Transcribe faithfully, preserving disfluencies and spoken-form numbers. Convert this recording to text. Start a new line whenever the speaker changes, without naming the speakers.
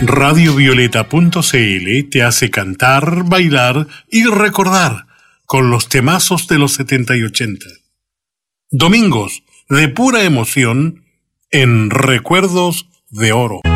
Radiovioleta punto c l te hace cantar, bailar y recordar con los temazos de los setenta y ochenta. Domingos de pura emoción en Recuerdos de Oro.